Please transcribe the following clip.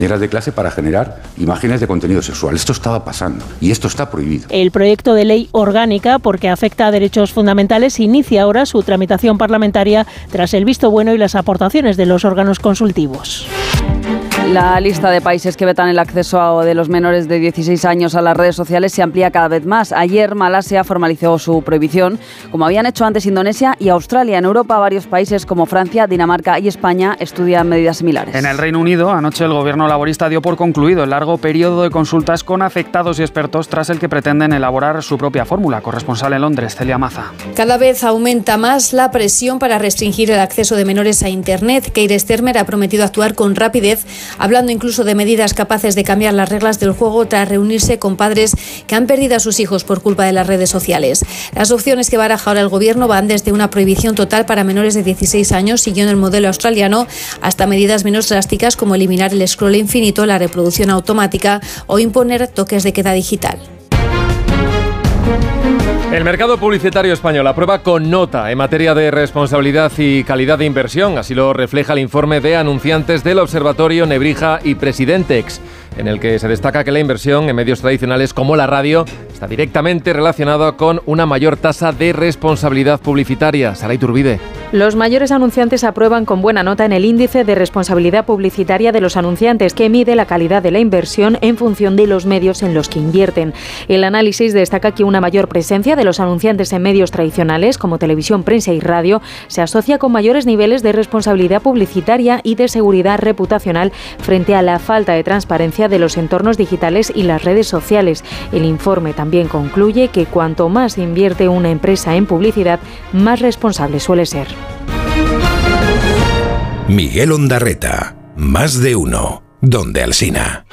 de clase para generar imágenes de contenido sexual. Esto estaba pasando y esto está prohibido. El proyecto de ley orgánica, porque afecta a derechos fundamentales, inicia ahora su tramitación parlamentaria tras el visto bueno y las aportaciones de los órganos consultivos. La lista de países que vetan el acceso de los menores de 16 años a las redes sociales se amplía cada vez más. Ayer Malasia formalizó su prohibición, como habían hecho antes Indonesia y Australia. En Europa, varios países como Francia, Dinamarca y España estudian medidas similares. En el Reino Unido, anoche el gobierno laborista dio por concluido el largo periodo de consultas con afectados y expertos tras el que pretenden elaborar su propia fórmula. Corresponsal en Londres, Celia Maza. Cada vez aumenta más la presión para restringir el acceso de menores a Internet. Keir Starmer ha prometido actuar con rapidez, hablando incluso de medidas capaces de cambiar las reglas del juego tras reunirse con padres que han perdido a sus hijos por culpa de las redes sociales. Las opciones que baraja ahora el gobierno van desde una prohibición total para menores de 16 años, siguiendo el modelo australiano, hasta medidas menos drásticas como eliminar el scroll infinito, la reproducción automática o imponer toques de queda digital. El mercado publicitario español aprueba con nota en materia de responsabilidad y calidad de inversión. Así lo refleja el informe de anunciantes del Observatorio Nebrija y Presidentex, en el que se destaca que la inversión en medios tradicionales como la radio está directamente relacionada con una mayor tasa de responsabilidad publicitaria. Sara Iturbide. Los mayores anunciantes aprueban con buena nota en el índice de responsabilidad publicitaria de los anunciantes, que mide la calidad de la inversión en función de los medios en los que invierten. El análisis destaca que una mayor presencia de los anunciantes en medios tradicionales como televisión, prensa y radio se asocia con mayores niveles de responsabilidad publicitaria y de seguridad reputacional frente a la falta de transparencia de los entornos digitales y las redes sociales. El informe también concluye que cuanto más invierte una empresa en publicidad, más responsable suele ser. Miguel Ondarreta, Más de Uno, Donde Alsina.